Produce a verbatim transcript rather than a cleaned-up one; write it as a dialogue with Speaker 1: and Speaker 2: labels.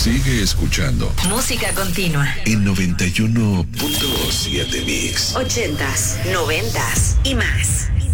Speaker 1: Sigue escuchando.
Speaker 2: Música continua.
Speaker 1: En noventa y uno punto siete Mix.
Speaker 2: Ochentas, noventas y más.